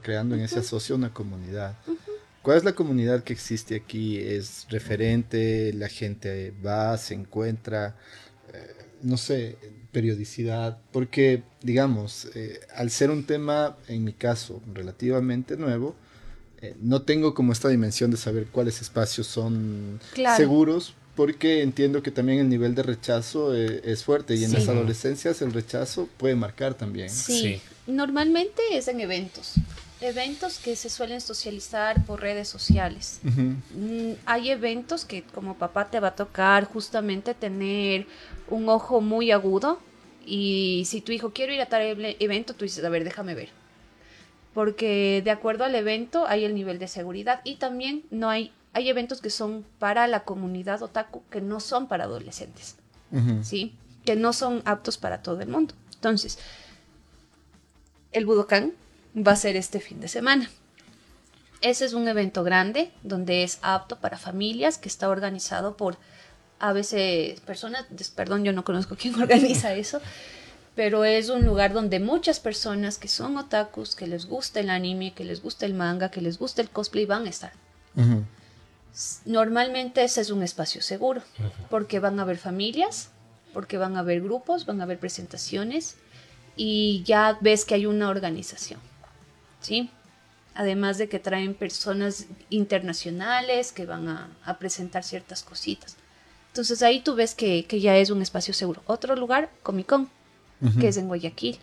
creando en ese asocio una comunidad. ¿Cuál es la comunidad que existe aquí? ¿Es referente? ¿La gente va, se encuentra? No sé, periodicidad. Porque, digamos, al ser un tema, en mi caso, relativamente nuevo, no tengo como esta dimensión de saber cuáles espacios son Claro, seguros, porque entiendo que también el nivel de rechazo es fuerte y en las sí, adolescencias el rechazo puede marcar también. sí. Sí. Normalmente es en eventos. Eventos que se suelen socializar por redes sociales. Ujú. Hay eventos que como papá te va a tocar justamente tener un ojo muy agudo y si tu hijo quiere ir a tal evento, tú dices, a ver, déjame ver. Porque de acuerdo al evento hay el nivel de seguridad y también no hay eventos que son para la comunidad otaku que no son para adolescentes, Ujú. ¿sí? Que no son aptos para todo el mundo. Entonces, el Budokan va a ser este fin de semana. Ese es un evento grande donde es apto para familias, que está organizado por a veces personas, perdón, yo no conozco quién organiza eso, pero es un lugar donde muchas personas que son otakus, que les gusta el anime, que les gusta el manga, que les gusta el cosplay, van a estar. Ujú. Normalmente ese es un espacio seguro, porque van a haber familias, porque van a haber grupos, van a haber presentaciones y ya ves que hay una organización, ¿sí? Además de que traen personas internacionales que van a presentar ciertas cositas. Entonces ahí tú ves que ya es un espacio seguro. Otro lugar, Comic Con, que Ujú. es en Guayaquil.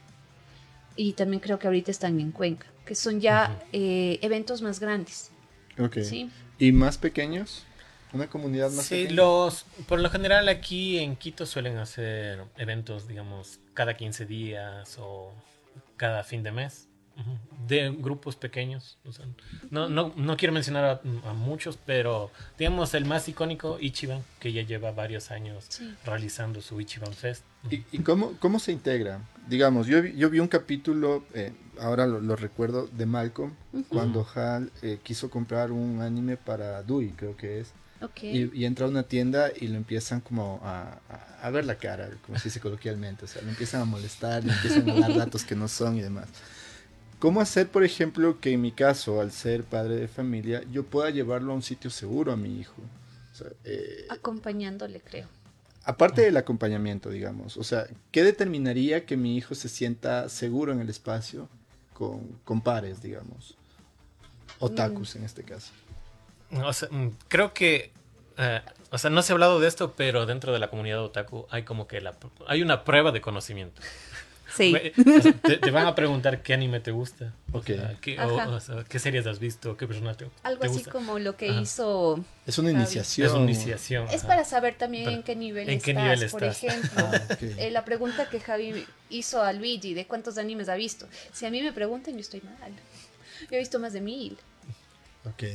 Y también creo que ahorita están en Cuenca, que son ya eventos más grandes, Ok. ¿sí? ¿Y más pequeños? ¿Una comunidad más Sí, pequeña? por lo general aquí en Quito suelen hacer eventos, digamos, cada 15 días o cada fin de mes, ujú, de grupos pequeños. O sea, no quiero mencionar a muchos, pero digamos el más icónico, Ichiban, que ya lleva varios años Sí. realizando su Ichiban Fest. Ujú. ¿Y cómo se integra? Digamos, yo vi un capítulo, ahora lo recuerdo, de Malcolm, cuando Hal quiso comprar un anime para Dewey, creo que es. Ok. Y entra a una tienda y lo empiezan como a ver la cara, como se dice coloquialmente. O sea, lo empiezan a molestar, le empiezan a dar datos que no son y demás. ¿Cómo hacer, por ejemplo, que en mi caso, al ser padre de familia, yo pueda llevarlo a un sitio seguro a mi hijo? O sea, Acompañándole, creo. aparte del acompañamiento, digamos, o sea, ¿qué determinaría que mi hijo se sienta seguro en el espacio con pares, digamos? Mm, Otakus en este caso. O sea, creo que, o sea, no se ha hablado de esto, pero dentro de la comunidad otaku hay como que hay una prueba de conocimiento. sí. O sea, te van a preguntar qué anime te gusta, o Ok. sea, Ajá. o sea, qué series has visto, qué personaje Algo te así gusta. como lo que Ajá. hizo Es una Javi. Es una iniciación. iniciación. Es Ajá. para saber también Pero, en qué nivel ¿en qué nivel estás. Por estás? ejemplo, Ah, ok. la pregunta que Javi hizo a Luigi de cuántos animes ha visto. Si a mí me preguntan, yo estoy mal. Yo he visto más de 1000. Ok.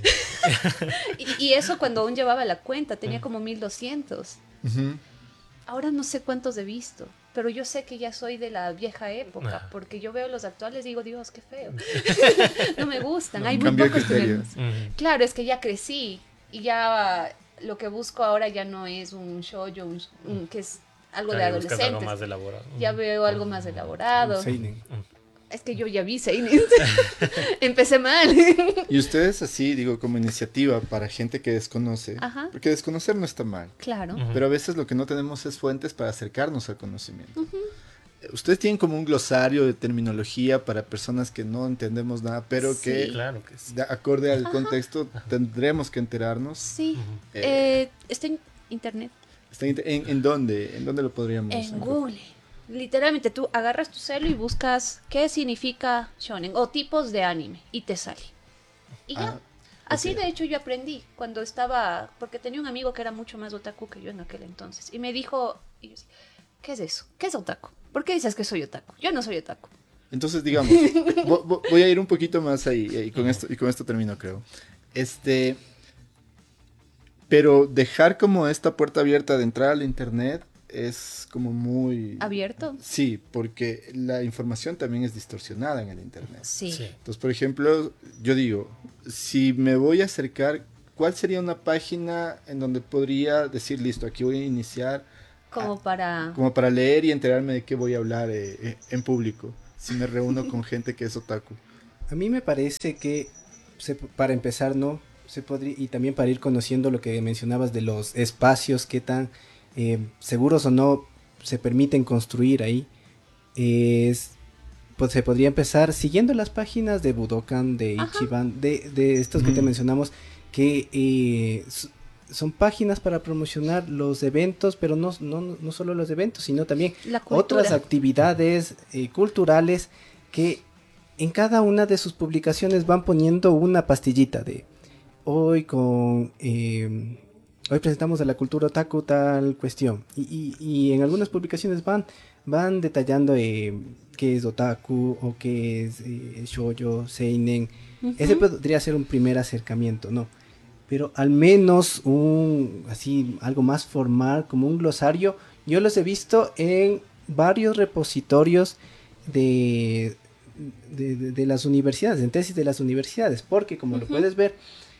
Y eso cuando aún llevaba la cuenta, tenía como 1200. Ujú. Ahora no sé cuántos he visto, pero yo sé que ya soy de la vieja época, Ajá. porque yo veo los actuales y digo, Dios, qué feo. No me gustan, No, hay muy Cambió el pocos que me criterio. gustan. ujú. Claro, es que ya crecí y ya lo que busco ahora ya no es un shoujo, que es algo de Claro, y buscas algo adolescentes. más elaborado. Ya Ujú. veo algo más Un elaborado. seinen. Es que yo ya vi seinen. Empecé mal. Y ustedes así, digo, como iniciativa para gente que desconoce, Ajá, porque desconocer no está mal, claro. Ujú. pero a veces lo que no tenemos es fuentes para acercarnos al conocimiento. Ustedes tienen como un glosario de terminología para personas que no entendemos nada, pero que Sí, Claro que sí. de acorde al ajá, contexto tendremos que enterarnos. sí. Ujú. Está en internet. ¿En dónde lo podríamos En encontrar? Google. Literalmente tú agarras tu celu y buscas qué significa shonen o tipos de anime y te sale. Y ya. Ah, ok. Así de hecho yo aprendí cuando estaba, porque tenía un amigo que era mucho más otaku que yo en aquel entonces. Y me dijo, y yo decía, ¿qué es eso? ¿Qué es otaku? ¿Por qué dices que soy otaku? Yo no soy otaku. Entonces, digamos, voy a ir un poquito más ahí y con esto termino, creo. Este, pero dejar como esta puerta abierta de entrar al internet es como muy... ¿Abierto? Sí, porque la información también es distorsionada en el internet. Sí. Sí. Entonces, por ejemplo, yo digo, si me voy a acercar, ¿cuál sería una página en donde podría decir, listo, aquí voy a iniciar a- Como para... como para leer y enterarme de qué voy a hablar en público, si me reúno con gente que es otaku? A mí me parece que para empezar, ¿no? Se podría, y también para ir conociendo lo que mencionabas de los espacios, qué tan seguros o no se permiten construir ahí, es, pues se podría empezar siguiendo las páginas de Budokan, de Ichiban, de estos que te mencionamos, que son páginas para promocionar los eventos, pero no solo los eventos, sino también otras actividades culturales que en cada una de sus publicaciones van poniendo una pastillita de hoy hoy presentamos a la cultura otaku tal cuestión. Y en algunas publicaciones van detallando qué es otaku o qué es shoujo, seinen. Ese podría ser un primer acercamiento, ¿no? Pero al menos algo más formal, como un glosario, yo los he visto en varios repositorios de las universidades, en tesis de las universidades, porque como lo puedes ver,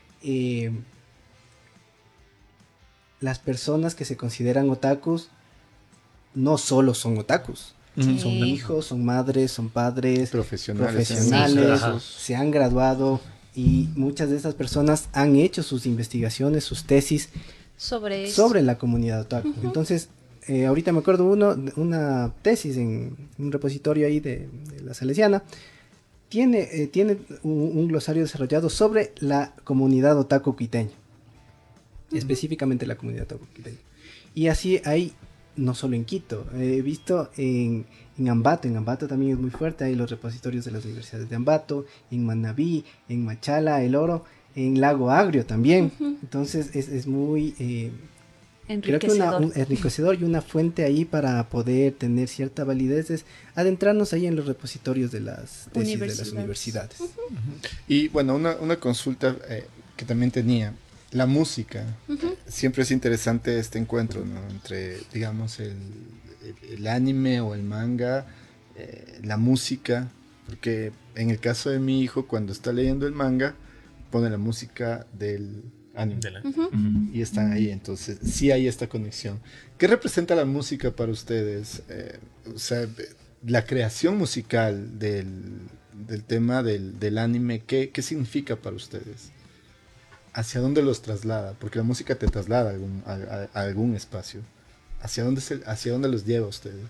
las personas que se consideran otakus no solo son otakus, son hijos, son madres, son padres, profesionales, se han graduado y muchas de esas personas han hecho sus investigaciones, sus tesis sobre la comunidad otaku. Entonces, ahorita me acuerdo una tesis en un repositorio ahí de la Salesiana, tiene un glosario desarrollado sobre la comunidad otaku quiteña. Específicamente la comunidad otaku quiteña. Y así hay, no solo en Quito, he visto en Ambato también es muy fuerte, hay los repositorios de las universidades de Ambato, en Manabí, en Machala, El Oro, en Lago Agrio también. Entonces es muy enriquecedor. Creo que enriquecedor y una fuente ahí para poder tener cierta validez es adentrarnos ahí en los repositorios de las tesis de las universidades. Y bueno, una consulta que también tenía. La música, siempre es interesante este encuentro, ¿no? Entre, digamos, el anime o el manga, la música, porque en el caso de mi hijo, cuando está leyendo el manga, pone la música del anime. Y están ahí, entonces sí hay esta conexión. ¿Qué representa la música para ustedes? O sea, la creación musical del tema del anime, ¿qué significa para ustedes? ¿Hacia dónde los traslada? Porque la música te traslada a algún espacio. ¿Hacia dónde los lleva a ustedes?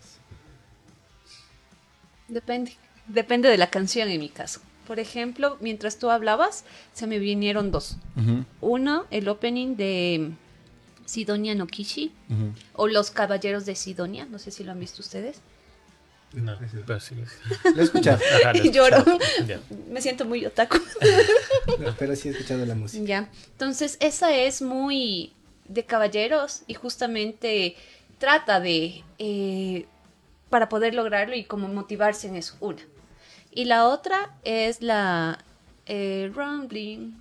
Depende de la canción en mi caso. Por ejemplo, mientras tú hablabas, se me vinieron dos. Uno, el opening de Sidonia no Kishi, o Los Caballeros de Sidonia, no sé si lo han visto ustedes. No, pero sí. Lo he escuchado. Y lloro. Me siento muy otaku. Pero sí he escuchado la música. Ya. Entonces, esa es muy de caballeros y justamente trata de, para poder lograrlo y como motivarse en eso, una. Y la otra es la Rumbling,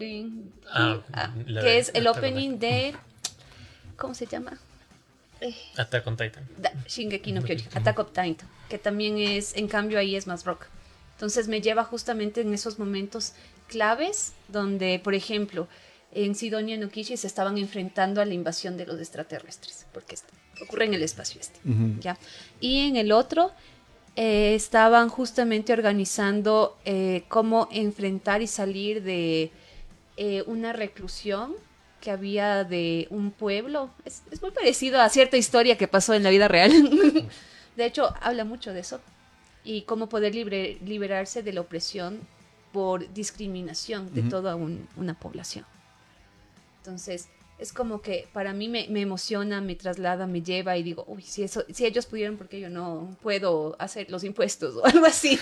que es el opening de, ¿cómo se llama? Attack on Titan. Shingeki no Kyojin, Attack on Titan, que también es, en cambio ahí es más rock. Entonces me lleva justamente en esos momentos claves donde, por ejemplo, en Sidonia no Kishi se estaban enfrentando a la invasión de los extraterrestres, porque ocurre en el espacio ¿ya? Y en el otro estaban justamente organizando cómo enfrentar y salir de una reclusión que había de un pueblo. Es muy parecido a cierta historia que pasó en la vida real. De hecho, habla mucho de eso. Y cómo poder liberarse de la opresión por discriminación de toda una población. Entonces, es como que para mí me emociona, me traslada, me lleva y digo, uy, si ellos pudieron, ¿por qué yo no puedo hacer los impuestos o algo así?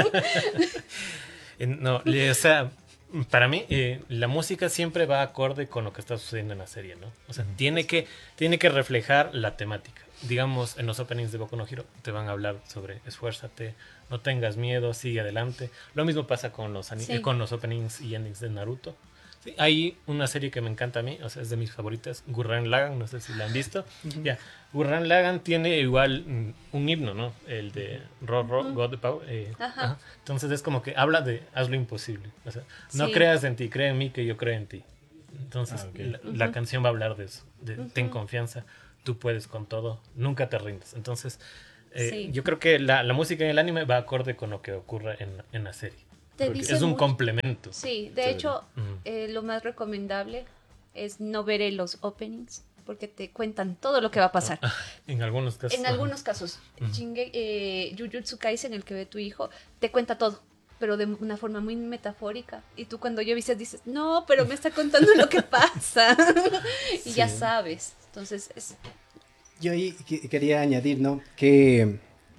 No, o sea, para mí la música siempre va acorde con lo que está sucediendo en la serie, ¿no? O sea, tiene que reflejar la temática. Digamos, en los openings de Boku no Hero te van a hablar sobre esfuérzate, no tengas miedo, sigue adelante. Lo mismo pasa con los openings y endings de Naruto. Sí, hay una serie que me encanta a mí, o sea, es de mis favoritas, Gurren Lagann, no sé si la han visto. Ya, Gurren Lagann tiene igual un himno, ¿no? El de God the Power. Entonces es como que habla de haz lo imposible. O sea, no creas en ti, cree en mí que yo creo en ti. Entonces la canción va a hablar de eso, de ten confianza, tú puedes con todo, nunca te rindas. Entonces yo creo que la música en el anime va acorde con lo que ocurre en la serie. Es un complemento. Sí, de hecho, lo más recomendable es no ver los openings, porque te cuentan todo lo que va a pasar. En algunos casos. En algunos casos. Jujutsu Kaisen, el que ve tu hijo, te cuenta todo, pero de una forma muy metafórica. Y tú cuando yo dices, no, pero me está contando lo que pasa. Y ya sabes. Entonces, yo ahí quería añadir, ¿no? Que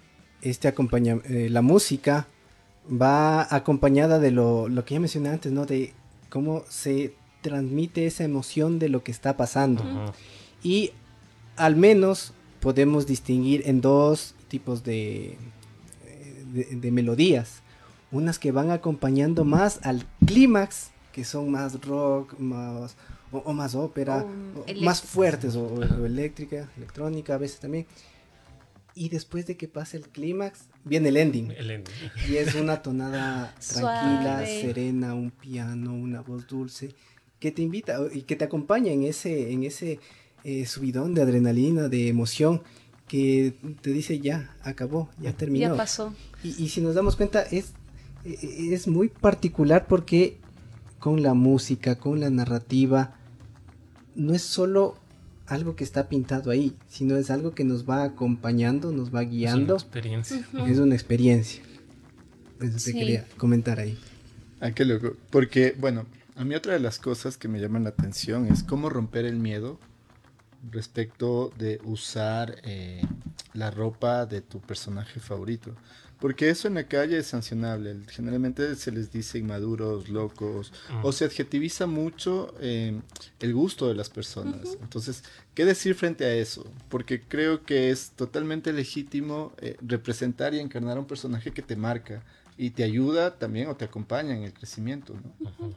la música va acompañada de lo que ya mencioné antes, ¿no? De cómo se transmite esa emoción de lo que está pasando. Y al menos podemos distinguir en dos tipos de melodías. Unas que van acompañando más al clímax, que son más rock, más o más ópera, o más fuertes, o electrónica a veces también. Y después de que pase el clímax, viene el ending. Y es una tonada tranquila, serena, un piano, una voz dulce, que te invita y que te acompaña en ese subidón de adrenalina, de emoción, que te dice ya, acabó, ya terminó. Ya pasó. Y si nos damos cuenta, es muy particular porque con la música, con la narrativa, no es solo algo que está pintado ahí, sino es algo que nos va acompañando, nos va guiando. Es una experiencia. Es una experiencia. Eso te quería comentar ahí. Ah, qué loco. Porque, bueno, a mí otra de las cosas que me llaman la atención es cómo romper el miedo respecto de usar la ropa de tu personaje favorito. Porque eso en la calle es sancionable. Generalmente se les dice inmaduros, locos, o se adjetiviza mucho el gusto de las personas. Entonces, ¿qué decir frente a eso? Porque creo que es totalmente legítimo representar y encarnar a un personaje que te marca y te ayuda también o te acompaña en el crecimiento, ¿no?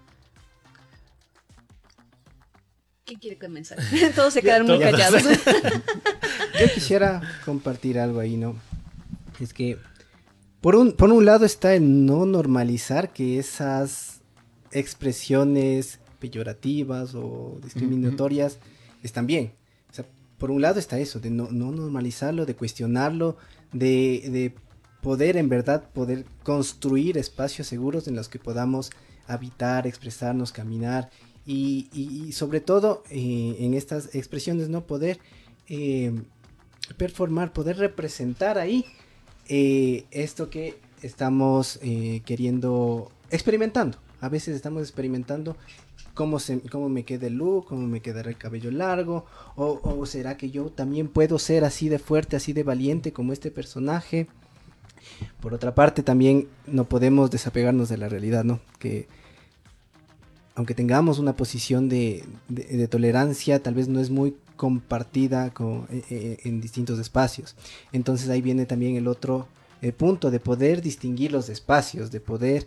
¿Quién quiere comenzar? Todos se quedaron muy callados. Yo quisiera compartir algo ahí, ¿no? Es que por un lado está el no normalizar que esas expresiones peyorativas o discriminatorias están bien. O sea, por un lado está eso, de no normalizarlo, de cuestionarlo, de poder en verdad poder construir espacios seguros en los que podamos habitar, expresarnos, caminar y sobre todo en estas expresiones no poder performar, poder representar ahí esto que estamos experimentando. A veces estamos experimentando cómo me queda el look, cómo me quedará el cabello largo, o será que yo también puedo ser así de fuerte, así de valiente como este personaje. Por otra parte, también no podemos desapegarnos de la realidad, ¿no? Que aunque tengamos una posición de tolerancia, tal vez no es muy compartida en distintos espacios. Entonces ahí viene también el otro punto de poder distinguir los espacios, de poder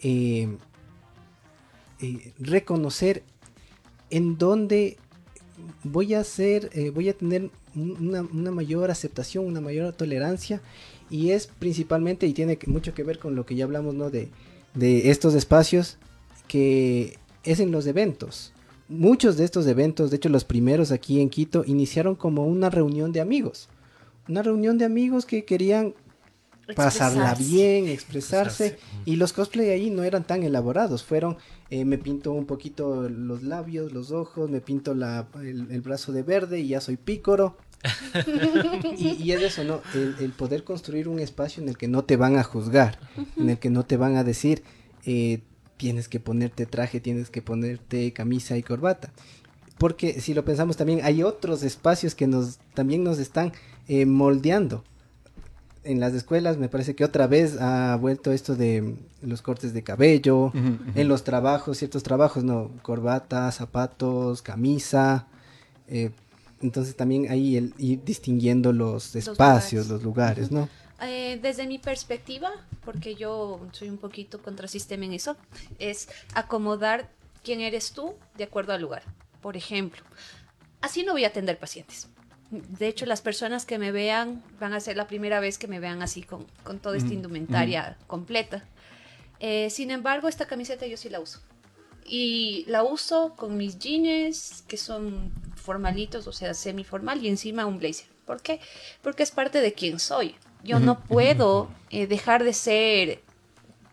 reconocer en dónde voy a tener una mayor aceptación, una mayor tolerancia, y es principalmente, y tiene mucho que ver con lo que ya hablamos, ¿no? de estos espacios, que es en los eventos. Muchos de estos eventos, de hecho los primeros aquí en Quito, iniciaron como una reunión de amigos. Una reunión de amigos que querían pasarla bien, expresarse. Y los cosplay ahí no eran tan elaborados. Fueron, me pinto un poquito los labios, los ojos, me pinto el brazo de verde y ya soy pícoro. y es eso, ¿no? El poder construir un espacio en el que no te van a juzgar, en el que no te van a decir... tienes que ponerte traje, tienes que ponerte camisa y corbata. Porque si lo pensamos también, hay otros espacios que también nos están moldeando. En las escuelas me parece que otra vez ha vuelto esto de los cortes de cabello, en los trabajos, ciertos trabajos, ¿no? Corbata, zapatos, camisa. Entonces también ahí ir distinguiendo los espacios, los lugares, ¿no? Desde mi perspectiva, porque yo soy un poquito contrasistema en eso, es acomodar quién eres tú de acuerdo al lugar. Por ejemplo, así no voy a atender pacientes. De hecho, las personas que me vean van a ser la primera vez que me vean así con toda esta indumentaria completa. Sin embargo, esta camiseta yo sí la uso. Y la uso con mis jeans, que son formalitos, o sea, semiformal, y encima un blazer. ¿Por qué? Porque es parte de quién soy. Yo no puedo dejar de ser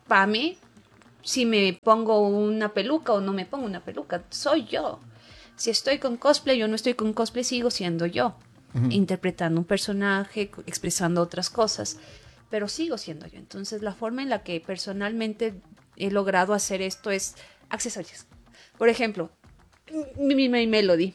Pame, si me pongo una peluca o no me pongo una peluca, soy yo. Si estoy con cosplay o no estoy con cosplay, sigo siendo yo, interpretando un personaje, expresando otras cosas, pero sigo siendo yo. Entonces, la forma en la que personalmente he logrado hacer esto es accesorios. Por ejemplo, mi Melody.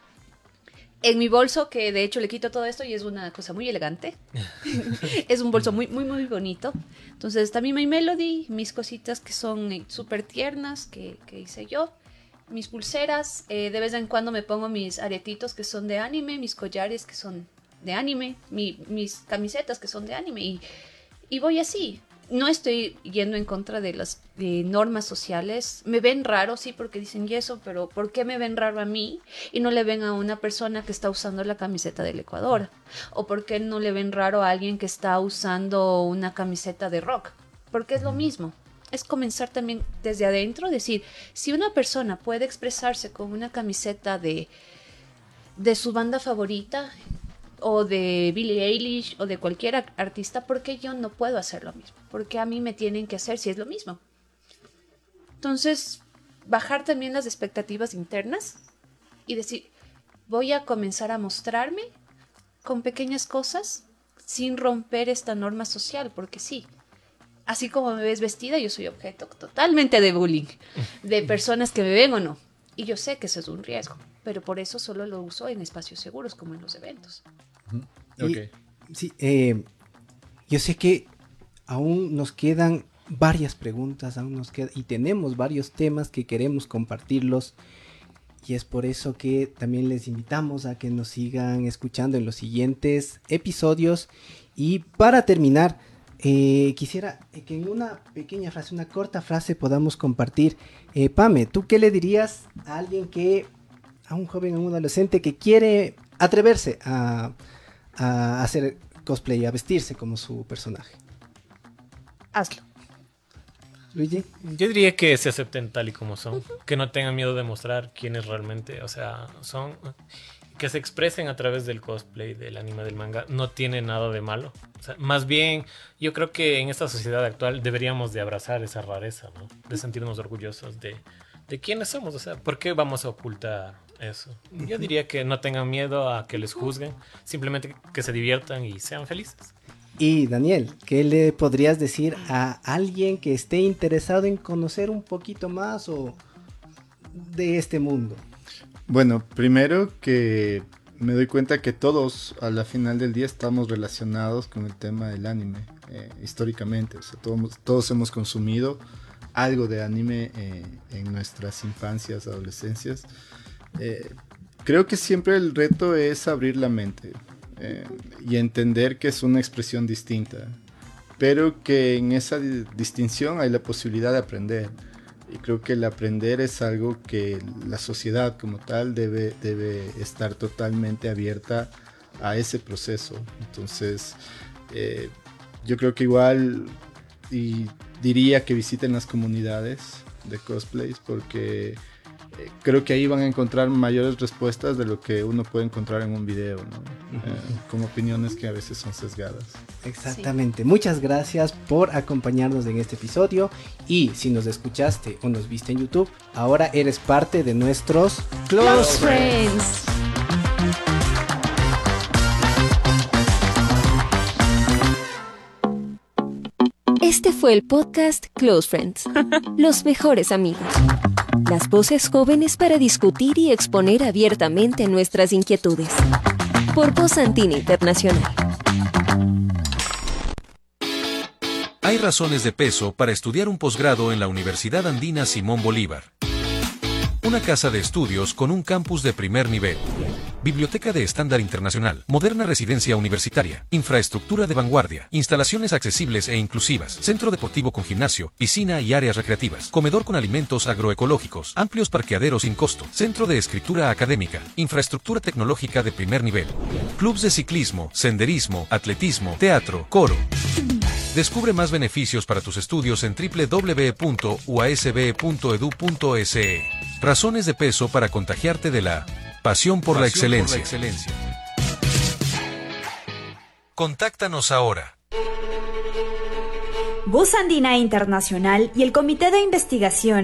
En mi bolso, que de hecho le quito todo esto y es una cosa muy elegante. Es un bolso muy, muy, muy bonito. Entonces está mi My Melody, mis cositas que son súper tiernas, que hice yo. Mis pulseras, de vez en cuando me pongo mis aretitos que son de anime, mis collares que son de anime, mis camisetas que son de anime. Y voy así. No estoy yendo en contra de las normas sociales. Me ven raro, sí, porque dicen y eso, pero ¿por qué me ven raro a mí y no le ven a una persona que está usando la camiseta del Ecuador? ¿O por qué no le ven raro a alguien que está usando una camiseta de rock? Porque es lo mismo. Es comenzar también desde adentro, decir, si una persona puede expresarse con una camiseta de su banda favorita, o de Billie Eilish o de cualquier artista, ¿por qué yo no puedo hacer lo mismo? ¿Por qué a mí me tienen que hacer si es lo mismo? Entonces, bajar también las expectativas internas y decir, voy a comenzar a mostrarme con pequeñas cosas sin romper esta norma social, porque sí, así como me ves vestida, yo soy objeto totalmente de bullying, de personas que me ven o no. Y yo sé que eso es un riesgo, pero por eso solo lo uso en espacios seguros, como en los eventos. Okay. Sí, yo sé que aún nos quedan varias preguntas, y tenemos varios temas que queremos compartirlos, y es por eso que también les invitamos a que nos sigan escuchando en los siguientes episodios. Y para terminar, quisiera que en una pequeña frase, una corta frase, podamos compartir. Pame, ¿tú qué le dirías a alguien a un joven, a un adolescente que quiere atreverse a hacer cosplay, a vestirse como su personaje? Hazlo. Luigi. Yo diría que se acepten tal y como son, que no tengan miedo de mostrar quiénes realmente, o sea, son, que se expresen a través del cosplay, del anime, del manga, no tiene nada de malo. O sea, más bien, yo creo que en esta sociedad actual deberíamos de abrazar esa rareza, ¿no? De sentirnos orgullosos de quiénes somos, o sea, ¿por qué vamos a ocultar eso? Yo diría que no tengan miedo a que les juzguen, simplemente que se diviertan y sean felices. Y Daniel, ¿qué le podrías decir a alguien que esté interesado en conocer un poquito más de este mundo? Bueno, primero que me doy cuenta que todos a la final del día estamos relacionados con el tema del anime, históricamente. O sea, todos hemos consumido algo de anime en nuestras infancias, adolescencias. Creo que siempre el reto es abrir la mente y entender que es una expresión distinta, pero que en esa distinción hay la posibilidad de aprender. Y creo que el aprender es algo que la sociedad como tal debe estar totalmente abierta a ese proceso. Entonces, yo creo que igual y diría que visiten las comunidades de cosplays, porque creo que ahí van a encontrar mayores respuestas de lo que uno puede encontrar en un video, ¿no? Con opiniones que a veces son sesgadas. Exactamente. Sí. Muchas gracias por acompañarnos en este episodio, y si nos escuchaste o nos viste en YouTube, ahora eres parte de nuestros Close Friends. Este fue el podcast Close Friends, los mejores amigos. Las voces jóvenes para discutir y exponer abiertamente nuestras inquietudes. Por Voz Andina Internacional. Hay razones de peso para estudiar un posgrado en la Universidad Andina Simón Bolívar. Una casa de estudios con un campus de primer nivel. Biblioteca de estándar internacional, moderna residencia universitaria, infraestructura de vanguardia, instalaciones accesibles e inclusivas, centro deportivo con gimnasio, piscina y áreas recreativas, comedor con alimentos agroecológicos, amplios parqueaderos sin costo, centro de escritura académica, infraestructura tecnológica de primer nivel, clubs de ciclismo, senderismo, atletismo, teatro, coro. Descubre más beneficios para tus estudios en www.uasb.edu.se. Razones de peso para contagiarte de la pasión por la excelencia. Contáctanos ahora. Voz Andina Internacional y el Comité de Investigación